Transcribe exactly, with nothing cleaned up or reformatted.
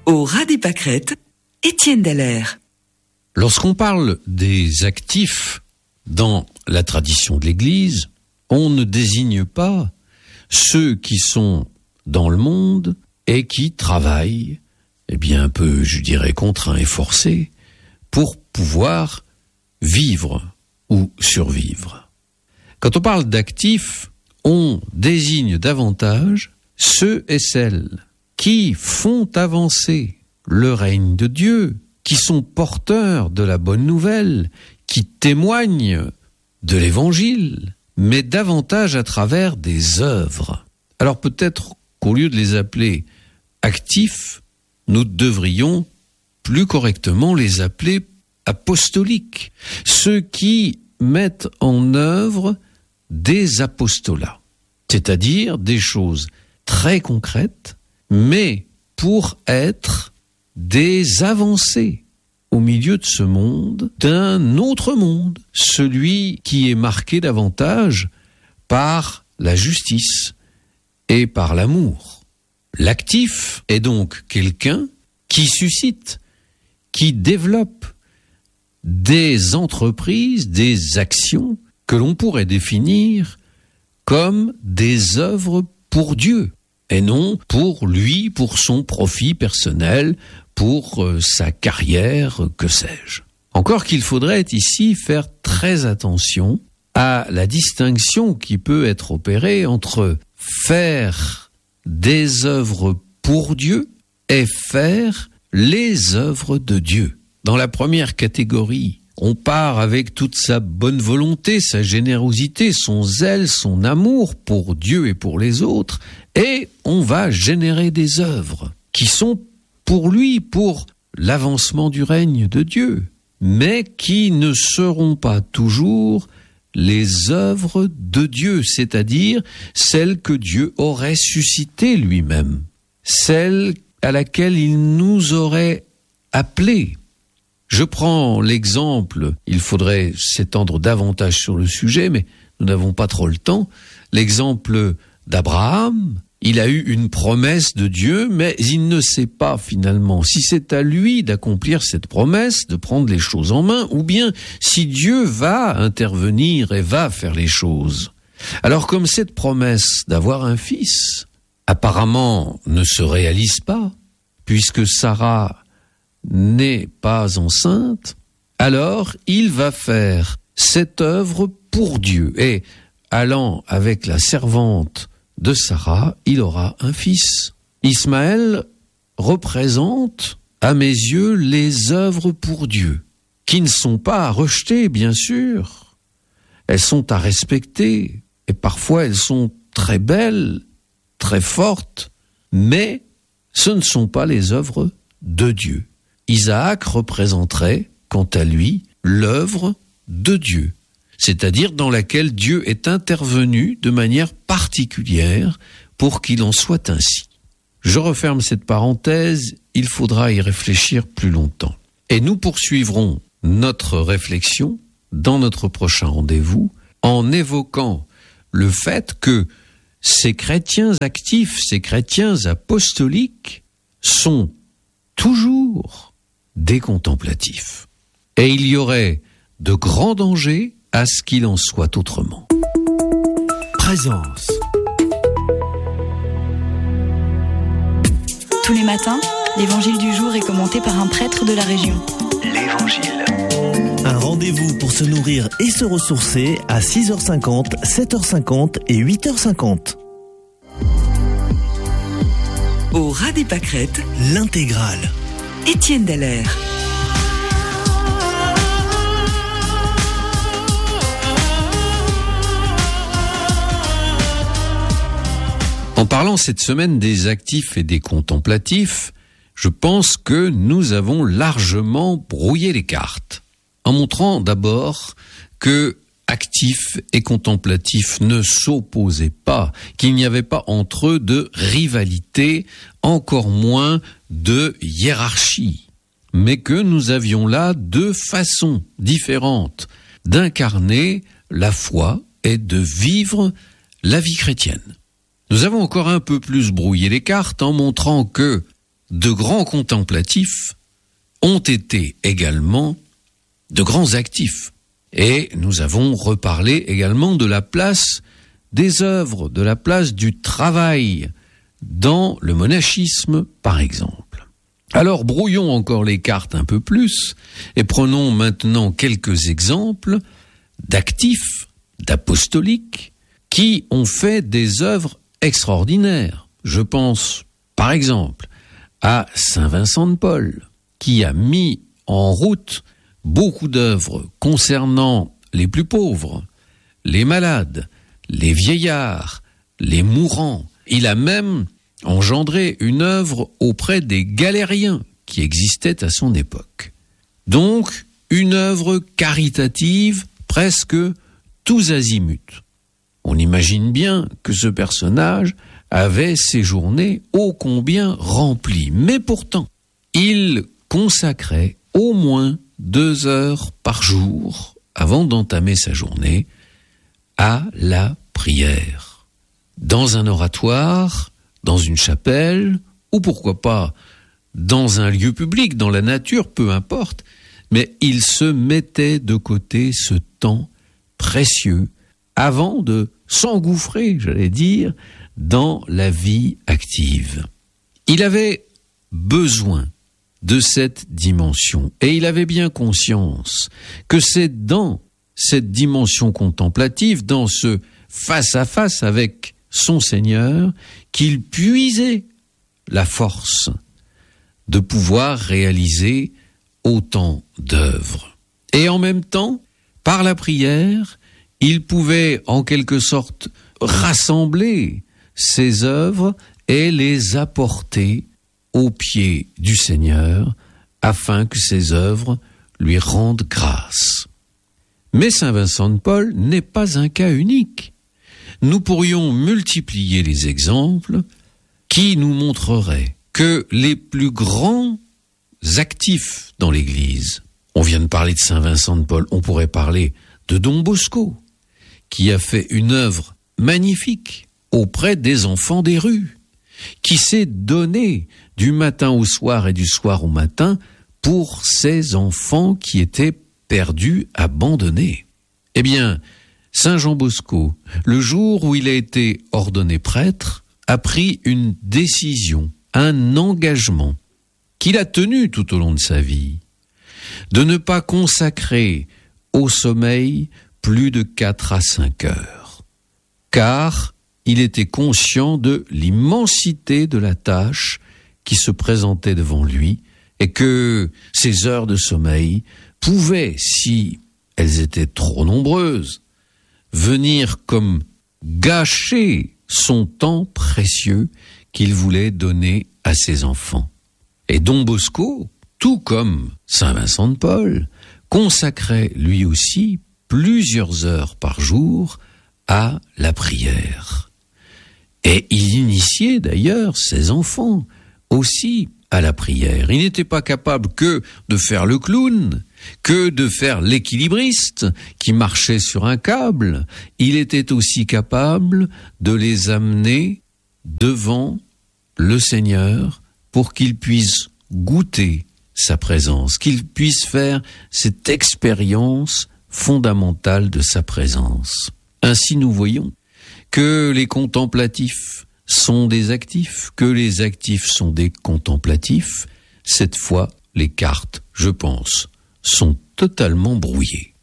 Au ras des pâquerettes, Étienne Dallaire. Lorsqu'on parle des actifs dans la tradition de l'Église, on ne désigne pas ceux qui sont dans le monde et qui travaillent, eh bien un peu, je dirais, contraints et forcés, pour pouvoir vivre ou survivre. Quand on parle d'actifs, on désigne davantage ceux et celles qui font avancer le règne de Dieu, qui sont porteurs de la bonne nouvelle, qui témoignent de l'Évangile, mais davantage à travers des œuvres. Alors peut-être qu'au lieu de les appeler actifs, nous devrions plus correctement les appeler apostoliques, ceux qui mettent en œuvre des apostolats, c'est-à-dire des choses très concrètes, mais pour être des avancées au milieu de ce monde, d'un autre monde, celui qui est marqué davantage par la justice et par l'amour. L'actif est donc quelqu'un qui suscite, qui développe des entreprises, des actions que l'on pourrait définir comme des œuvres pour Dieu, et non pour lui, pour son profit personnel, pour euh, sa carrière, que sais-je. Encore qu'il faudrait ici faire très attention à la distinction qui peut être opérée entre faire des œuvres pour Dieu et faire les œuvres de Dieu. Dans la première catégorie, on part avec toute sa bonne volonté, sa générosité, son zèle, son amour pour Dieu et pour les autres, et on va générer des œuvres qui sont pour lui, pour l'avancement du règne de Dieu, mais qui ne seront pas toujours les œuvres de Dieu, c'est-à-dire celles que Dieu aurait suscitées lui-même, celles à laquelle il nous aurait appelés. Je prends l'exemple, il faudrait s'étendre davantage sur le sujet, mais nous n'avons pas trop le temps, l'exemple d'Abraham. Il a eu une promesse de Dieu, mais il ne sait pas finalement si c'est à lui d'accomplir cette promesse, de prendre les choses en main, ou bien si Dieu va intervenir et va faire les choses. Alors comme cette promesse d'avoir un fils, apparemment ne se réalise pas, puisque Sarah n'est pas enceinte, alors il va faire cette œuvre pour Dieu. Et allant avec la servante de Sarah, il aura un fils. Ismaël représente, à mes yeux, les œuvres pour Dieu, qui ne sont pas à rejeter, bien sûr. Elles sont à respecter, et parfois elles sont très belles, très fortes, mais ce ne sont pas les œuvres de Dieu. Isaac représenterait, quant à lui, l'œuvre de Dieu, c'est-à-dire dans laquelle Dieu est intervenu de manière particulière pour qu'il en soit ainsi. Je referme cette parenthèse, il faudra y réfléchir plus longtemps. Et nous poursuivrons notre réflexion dans notre prochain rendez-vous en évoquant le fait que ces chrétiens actifs, ces chrétiens apostoliques sont toujours des contemplatifs. Et il y aurait de grands dangers à ce qu'il en soit autrement. Présence. Tous les matins, l'évangile du jour est commenté par un prêtre de la région. L'Évangile. Un rendez-vous pour se nourrir et se ressourcer à six heures cinquante, sept heures cinquante et huit heures cinquante. Au ras des pâquerettes, l'intégrale. Étienne Dallaire. En parlant cette semaine des actifs et des contemplatifs, je pense que nous avons largement brouillé les cartes, en montrant d'abord que actifs et contemplatifs ne s'opposaient pas, qu'il n'y avait pas entre eux de rivalité, encore moins de hiérarchie, mais que nous avions là deux façons différentes d'incarner la foi et de vivre la vie chrétienne. Nous avons encore un peu plus brouillé les cartes en montrant que de grands contemplatifs ont été également de grands actifs. Et nous avons reparlé également de la place des œuvres, de la place du travail dans le monachisme, par exemple. Alors brouillons encore les cartes un peu plus et prenons maintenant quelques exemples d'actifs, d'apostoliques, qui ont fait des œuvres extraordinaires. Je pense, par exemple, à Saint Vincent de Paul, qui a mis en route beaucoup d'œuvres concernant les plus pauvres, les malades, les vieillards, les mourants. Il a même engendré une œuvre auprès des galériens qui existaient à son époque. Donc, une œuvre caritative presque tous azimuts. On imagine bien que ce personnage avait ses journées ô combien remplies. Mais pourtant, il consacrait au moins deux heures par jour, avant d'entamer sa journée, à la prière. Dans un oratoire, dans une chapelle, ou pourquoi pas dans un lieu public, dans la nature, peu importe, mais il se mettait de côté ce temps précieux avant de s'engouffrer, j'allais dire, dans la vie active. Il avait besoin de cette dimension, et il avait bien conscience que c'est dans cette dimension contemplative, dans ce face-à-face avec son Seigneur, qu'il puisait la force de pouvoir réaliser autant d'œuvres. Et en même temps, par la prière, il pouvait en quelque sorte rassembler ses œuvres et les apporter aux pieds du Seigneur, afin que ses œuvres lui rendent grâce. Mais Saint Vincent de Paul n'est pas un cas unique. Nous pourrions multiplier les exemples qui nous montreraient que les plus grands actifs dans l'Église, on vient de parler de Saint Vincent de Paul, on pourrait parler de Don Bosco, qui a fait une œuvre magnifique auprès des enfants des rues, qui s'est donné du matin au soir et du soir au matin pour ces enfants qui étaient perdus, abandonnés. Eh bien, Saint Jean Bosco, le jour où il a été ordonné prêtre, a pris une décision, un engagement qu'il a tenu tout au long de sa vie, de ne pas consacrer au sommeil plus de quatre à cinq heures, car il était conscient de l'immensité de la tâche qui se présentait devant lui et que ces heures de sommeil pouvaient, si elles étaient trop nombreuses, venir comme gâcher son temps précieux qu'il voulait donner à ses enfants. Et Don Bosco, tout comme Saint Vincent de Paul, consacrait lui aussi plusieurs heures par jour à la prière. Et il initiait d'ailleurs ses enfants aussi à la prière. Il n'était pas capable que de faire le clown, que de faire l'équilibriste qui marchait sur un câble. Il était aussi capable de les amener devant le Seigneur pour qu'ils puissent goûter sa présence, qu'ils puissent faire cette expérience fondamentale de sa présence. Ainsi, nous voyons que les contemplatifs sont des actifs, que les actifs sont des contemplatifs. Cette fois, les cartes, je pense, sont totalement brouillées.